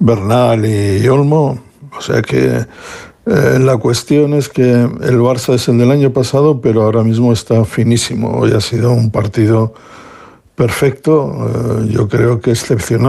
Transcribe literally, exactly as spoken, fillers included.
Bernal y Olmo. O sea que eh, la cuestión es que el Barça es el del año pasado, pero ahora mismo está finísimo. Hoy ha sido un partido perfecto, eh, yo creo que excepcional.